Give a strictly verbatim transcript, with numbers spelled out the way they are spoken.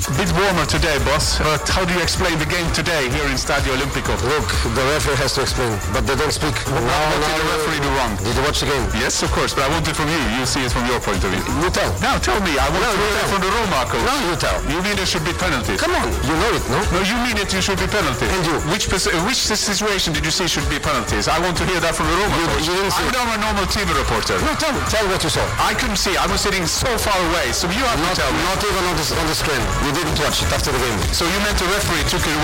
bit warmer today, boss. But how do you explain the game today here in Stadio Olimpico? Look, the referee has to explain, but they don't speak. What, now, what now, did the referee do wrong? Did you watch the game? Yes, of course, but I want it from you. You see it from your point of view. You tell. Now tell me. I want No, to you hear it tell. from the Roma coach. No, you tell. You mean there should be penalties? Come on, you know it, no? No, you mean it. You should be penalties. And you? Which pos- uh, which situation did you see should be penalties? I want to hear that from the Roma You- coach. you didn't see I'm not a normal T V reporter. No, tell me. Tell what you saw. I couldn't see. I was sitting so far away. So you have Not, to tell me. not even on the, on the screen. You didn't watch it after the game. So you meant the referee took it